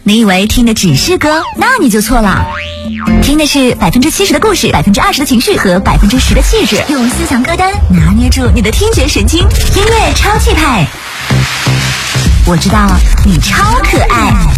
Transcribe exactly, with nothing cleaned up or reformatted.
你以为听的只是歌，那你就错了。听的是百分之七十的故事，百分之二十的情绪和百分之十的气质，用思想歌单拿捏住你的听觉神经。音乐超气派，我知道你超可爱。